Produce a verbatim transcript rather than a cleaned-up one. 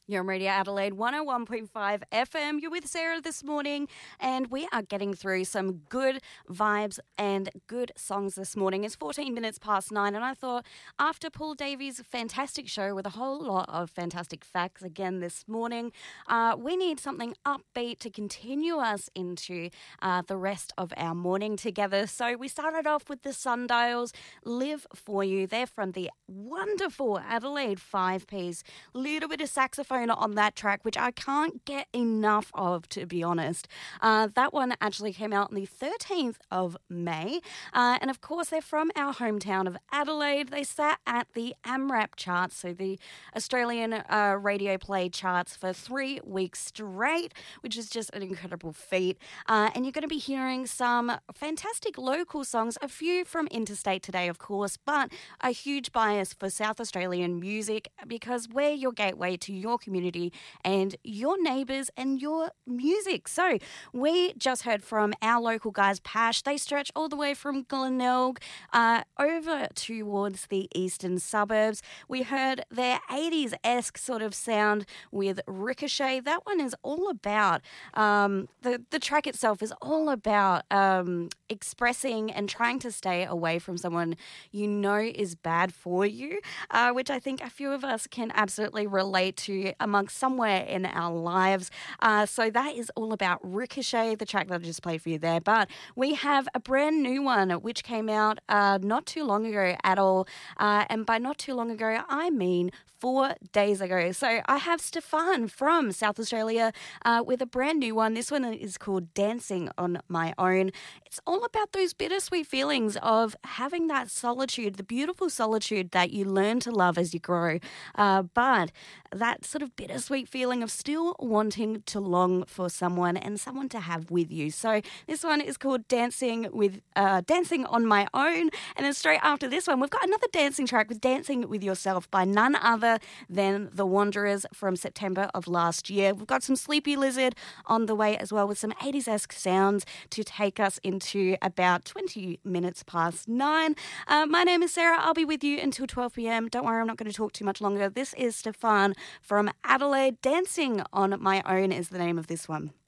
You're on Radio Adelaide one oh one point five F M. You're with Sarah this morning, and we are getting through some good vibes and good songs this morning. It's fourteen minutes past nine, and I thought after Paul Davies' fantastic show with a whole lot of fantastic facts again this morning, uh, we need something upbeat to continue us into uh, the rest of our morning together. So we started off with the Sundials, Live For You. They're from the wonderful Adelaide five piece. Little bit of saxophone on that track, which I can't get enough of, to be honest. Uh, that one actually came out on the thirteenth of May. Uh, and of course, they're from our hometown of Adelaide. They sat at the AMRAP charts, so the Australian uh, radio play charts, for three weeks straight, which is just an incredible feat. Uh, and you're going to be hearing some fantastic local songs, a few from interstate today, of course, but a huge bias for South Australian music because we're your gateway to your community and your neighbours and your music. So we just heard from our local guys, Pash. They stretch all the way from Glenelg uh, over towards the eastern suburbs. We heard their eighties-esque sort of sound with Ricochet. That one is all about, um, the, the track itself is all about um, expressing and trying to stay away from someone you know is bad for you, uh, which I think a few of us can absolutely relate to amongst somewhere in our lives. Uh, so that is all about Ricochet, the track that I just played for you there. But we have a brand new one which came out uh, not too long ago at all. Uh, and by not too long ago, I mean four days ago. So I have Stefan from South Australia uh, with a brand new one. This one is called Dancing on My Own. It's all about those bittersweet feelings of having that solitude, the beautiful solitude that you learn to love as you grow. Uh, but that sort of bittersweet feeling of still wanting to long for someone and someone to have with you. So this one is called Dancing with uh, Dancing on My Own. And then straight after this one, we've got another dancing track with Dancing with Yourself by none other than The Wanderers from September of last year. We've got some Sleepy Lizard on the way as well with some eighties-esque sounds to take us into about twenty minutes past nine. Uh, my name is Sarah. I'll be with you until twelve p.m. Don't worry, I'm not going to talk too much longer. This is Stefan from Adelaide. Dancing on My Own is the name of this one.